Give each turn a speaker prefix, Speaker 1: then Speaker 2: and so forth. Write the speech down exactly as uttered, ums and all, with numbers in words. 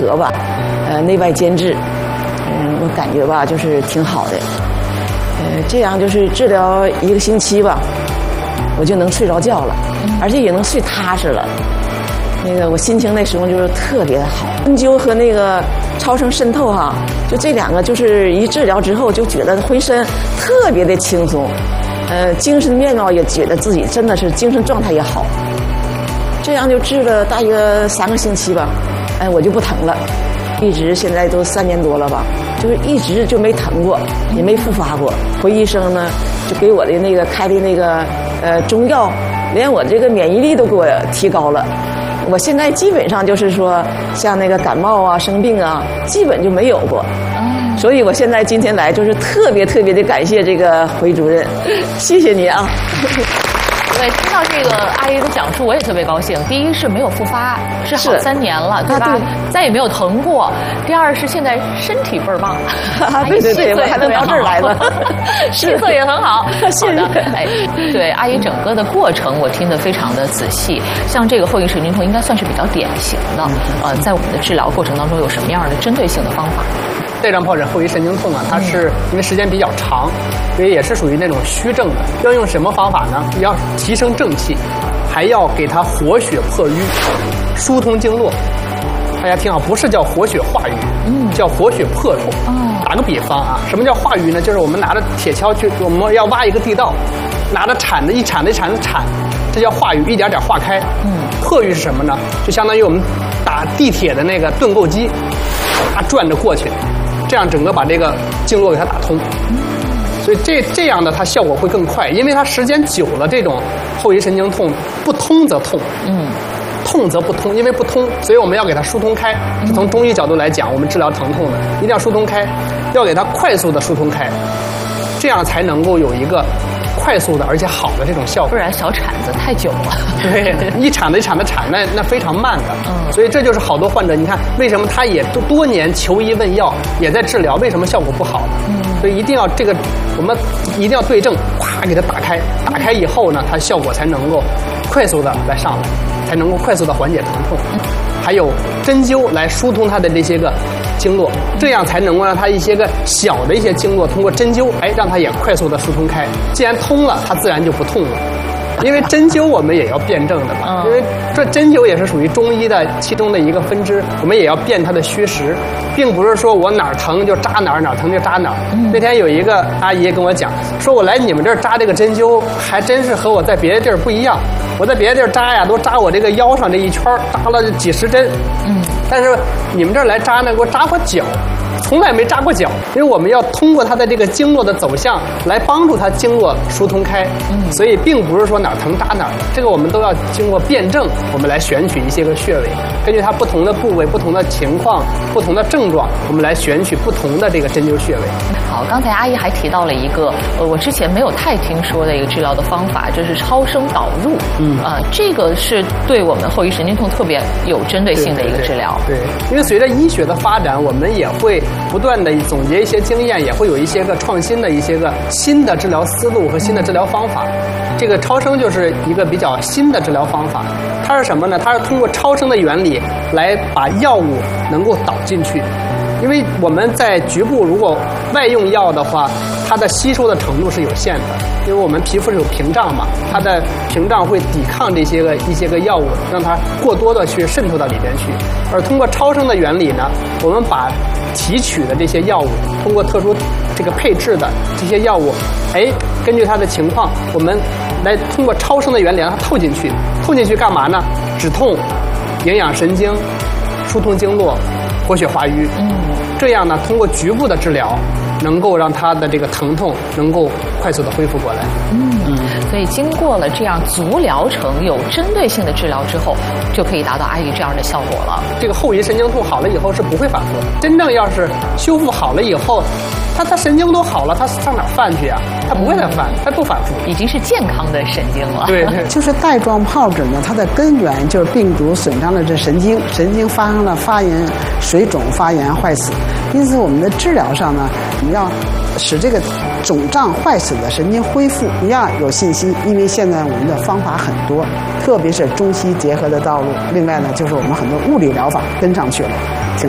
Speaker 1: 合吧，呃，内外兼治，嗯，我感觉吧就是挺好的，呃，这样就是治疗一个星期吧，我就能睡着觉了，而且也能睡踏实了。那个我心情那时候就是特别的好。针灸和那个超声渗透哈，就这两个就是一治疗之后就觉得浑身特别的轻松，呃，精神面貌也觉得自己真的是精神状态也好。这样就治了大约三个星期吧，哎，我就不疼了，一直现在都三年多了吧，就是一直就没疼过，也没复发过。回医生呢，就给我的那个开的那个呃中药，连我这个免疫力都给我提高了。我现在基本上就是说，像那个感冒啊、生病啊，基本就没有过。所以我现在今天来，就是特别特别的感谢这个回主任，谢谢你啊。
Speaker 2: 对，听到这个阿姨的讲述，我也特别高兴。第一是没有复发，是好三年了，对吧？啊、对，再也没有疼过。第二是现在身体倍儿棒，
Speaker 1: 啊、对对对，我还能到这儿来了，
Speaker 2: 气色也很好。
Speaker 1: 谢谢。
Speaker 2: 哎，对，阿姨整个的过程我听得非常的仔细。像这个后遗神经痛，应该算是比较典型的。呃，在我们的治疗过程当中，有什么样的针对性的方法？
Speaker 3: 带状疱疹后遗神经痛啊，它是因为时间比较长，所以也是属于那种虚症的。要用什么方法呢？要提升正气，还要给它活血破瘀，疏通经络。大家听好，不是叫活血化瘀，嗯，叫活血破瘀。打个比方啊，什么叫化瘀呢？就是我们拿着铁锹去，我们要挖一个地道，拿着铲子一铲子一铲子铲，这叫化瘀，一点点化开。嗯，破瘀是什么呢？就相当于我们打地铁的那个盾构机，它转着过去。这样整个把这个经络给它打通，所以这这样的它效果会更快，因为它时间久了，这种后遗神经痛不通则痛，嗯，痛则不通，因为不通，所以我们要给它疏通开。是从中医角度来讲，我们治疗疼痛的一定要疏通开，要给它快速的疏通开，这样才能够有一个快速的而且好的这种效果。
Speaker 2: 不然小铲子太久了，
Speaker 3: 对，一铲子一铲子铲，那那非常慢的。嗯，所以这就是好多患者，你看为什么他也多多年求医问药，也在治疗，为什么效果不好？嗯，所以一定要这个我们一定要对症，咵给它打开，打开以后呢，它效果才能够快速的来上来，才能够快速的缓解疼痛。嗯，还有针灸来疏通它的这些个经络，这样才能够让它一些个小的一些经络通过针灸，哎，让它也快速的疏通开。既然通了，它自然就不痛了。因为针灸我们也要辩证的嘛，因为这针灸也是属于中医的其中的一个分支，我们也要辨它的虚实，并不是说我哪儿疼就扎哪儿，哪儿疼就扎哪儿。嗯、那天有一个阿姨跟我讲，说我来你们这儿扎这个针灸，还真是和我在别的地儿不一样。我在别的地儿扎呀，都扎我这个腰上这一圈，扎了几十针。嗯，但是你们这儿来扎呢，给我扎我脚。从来没扎过脚，因为我们要通过它的这个经络的走向来帮助它经络疏通开，嗯，所以并不是说哪儿疼扎哪儿的，这个我们都要经过辩证，我们来选取一些个穴位，根据它不同的部位、不同的情况、不同的症状，我们来选取不同的这个针灸穴位。
Speaker 2: 好，刚才阿姨还提到了一个呃，我之前没有太听说的一个治疗的方法，就是超声导入，嗯啊、呃，这个是对我们后遗神经痛特别有针对性的一个治疗。
Speaker 3: 对，对对，因为随着医学的发展，我们也会不断的总结一些经验，也会有一些个创新的一些个新的治疗思路和新的治疗方法。这个超声就是一个比较新的治疗方法，它是什么呢？它是通过超声的原理来把药物能够导进去。因为我们在局部如果外用药的话，它的吸收的程度是有限的，因为我们皮肤是有屏障嘛，它的屏障会抵抗这些个一些个药物，让它过多的去渗透到里边去。而通过超声的原理呢，我们把提取的这些药物，通过特殊这个配置的这些药物，哎，根据它的情况，我们来通过超声的原理让它透进去。透进去干嘛呢？止痛、营养神经、疏通经络、活血化瘀。嗯，这样呢，通过局部的治疗，能够让它的这个疼痛能够快速的恢复过来。
Speaker 2: 嗯嗯，所以经过了这样足疗程、有针对性的治疗之后，就可以达到阿姨这样的效果了。
Speaker 3: 这个后遗神经痛好了以后是不会反复的。真正要是修复好了以后，它它神经都好了，它上哪儿犯去啊？它不会再犯，它不反复，
Speaker 2: 已经是健康的神经了。
Speaker 3: 对对，
Speaker 4: 就是带状疱疹呢，它的根源就是病毒损伤了这神经，神经发生了发炎、水肿、发炎、坏死。因此，我们的治疗上呢，我们要使这个肿胀坏死的神经恢复，你要有信心，因为现在我们的方法很多，特别是中西结合的道路。另外呢，就是我们很多物理疗法跟上去了。